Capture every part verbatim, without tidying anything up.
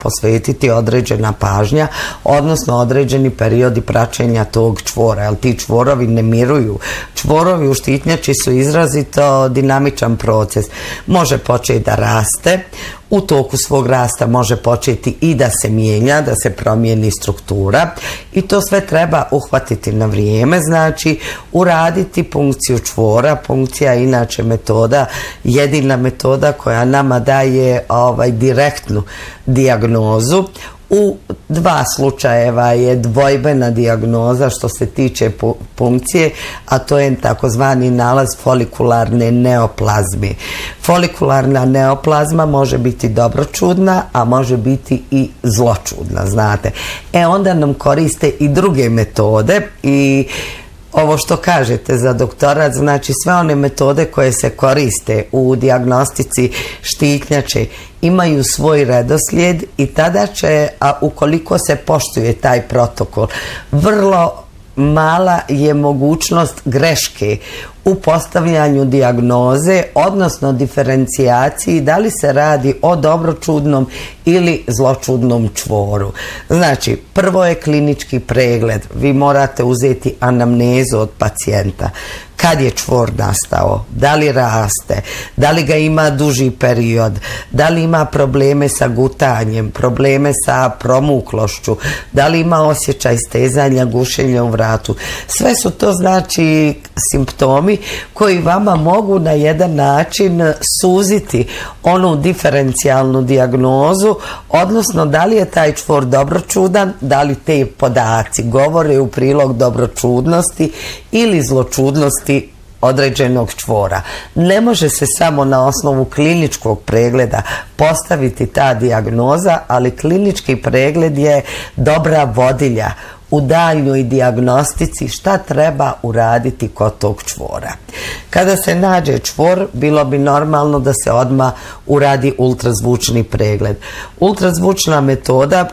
posvetiti određena pažnja, odnosno određeni periodi praćenja tog čvora, jer ti čvorovi ne miruju. Čvorovi u štitnjači su izrazito dinamičan proces. Može početi da raste, u toku svog rasta može početi i da se mijenja, da se promijeni struktura i to sve treba uhvatiti na vrijeme, znači uraditi punkciju čvora. Punkcija je inače metoda, jedina metoda koja nama daje ovaj, direktnu dijagnozu. U dva slučajeva je dvojbena dijagnoza što se tiče punkcije, a to je takozvani nalaz folikularne neoplazme. Folikularna neoplazma može biti dobročudna, a može biti i zločudna, znate. E onda nam koriste i druge metode i ovo što kažete za doktorat, znači sve one metode koje se koriste u dijagnostici štitnjače imaju svoj redoslijed i tada će, a ukoliko se poštuje taj protokol, vrlo mala je mogućnost greške u postavljanju dijagnoze, odnosno diferencijaciji da li se radi o dobročudnom ili zločudnom čvoru. Znači, prvo je klinički pregled. Vi morate uzeti anamnezu od pacijenta. Kad je čvor nastao, da li raste, da li ga ima duži period, da li ima probleme sa gutanjem, probleme sa promuklošću, da li ima osjećaj stezanja, gušenja u vratu. Sve su to znači simptomi koji vama mogu na jedan način suziti onu diferencijalnu dijagnozu, odnosno da li je taj čvor dobročudan, da li te podaci govore u prilog dobročudnosti ili zločudnosti određenog čvora. Ne može se samo na osnovu kliničkog pregleda postaviti ta dijagnoza, ali klinički pregled je dobra vodilja u daljnjoj dijagnostici šta treba uraditi kod tog čvora. Kada se nađe čvor, bilo bi normalno da se odmah uradi ultrazvučni pregled. Ultrazvučna metoda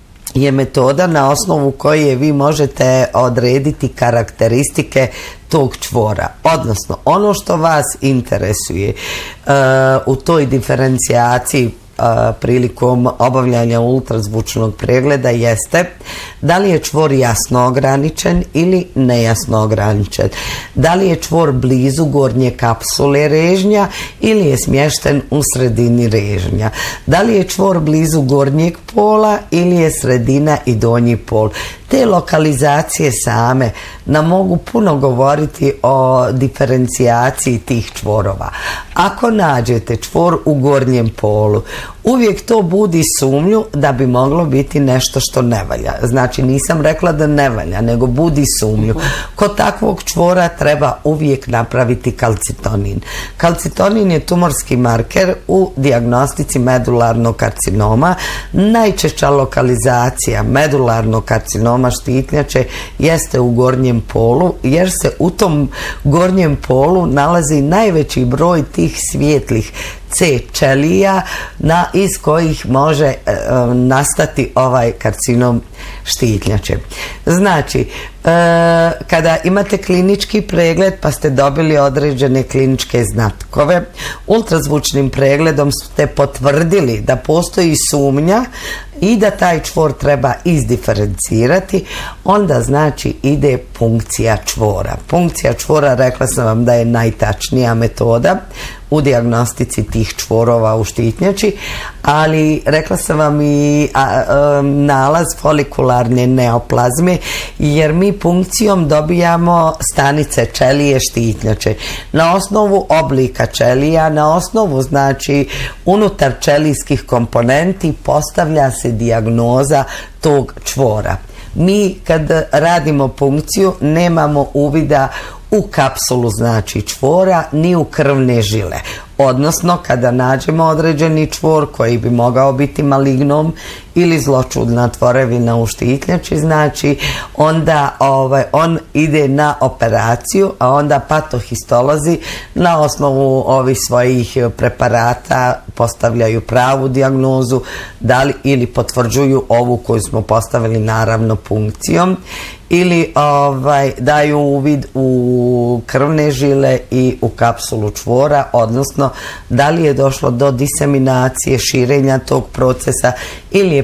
je metoda na osnovu koje vi možete odrediti karakteristike tog čvora. Odnosno, ono što vas interesuje uh, u toj diferencijaciji prilikom obavljanja ultrazvučnog pregleda jeste da li je čvor jasno ograničen ili nejasno ograničen. Da li je čvor blizu gornje kapsule režnja ili je smješten u sredini režnja. Da li je čvor blizu gornjeg pola ili je sredina i donji pol. Te lokalizacije same nam mogu puno govoriti o diferencijaciji tih čvorova. Ako nađete čvor u gornjem polu, uvijek to budi sumnju da bi moglo biti nešto što ne valja. Znači, nisam rekla da ne valja, nego budi sumnju. Kod takvog čvora treba uvijek napraviti kalcitonin. Kalcitonin je tumorski marker u dijagnostici medularnog karcinoma. Najčešća lokalizacija medularnog karcinoma štitnjače jeste u gornjem polu, jer se u tom gornjem polu nalazi najveći broj tih svijetlih C ćelija na, iz kojih može e, nastati ovaj karcinom štitnjače. Znači, e, kada imate klinički pregled pa ste dobili određene kliničke znakove, ultrazvučnim pregledom ste potvrdili da postoji sumnja i da taj čvor treba izdiferencirati, onda znači ide punkcija čvora. Punkcija čvora, rekla sam vam da je najtačnija metoda u dijagnostici tih čvorova u štitnjači, ali rekla sam vam i a, a, nalaz folikularne neoplazme, jer mi punkcijom dobijamo stanice ćelije štitnjače. Na osnovu oblika ćelija, na osnovu znači unutar ćelijskih komponenti postavlja se dijagnoza tog čvora. Mi kad radimo punkciju nemamo uvida u kapsulu znači čvora ni u krvne žile. Odnosno, kada nađemo određeni čvor koji bi mogao biti malignom ili zločudna tvorevina u štitnjači, znači onda ovaj, on ide na operaciju, a onda patohistolozi na osnovu ovih svojih preparata postavljaju pravu dijagnozu, da li, ili potvrđuju ovu koju smo postavili naravno punkcijom, ili ovaj, daju uvid u krvne žile i u kapsulu čvora, odnosno da li je došlo do diseminacije, širenja tog procesa ili je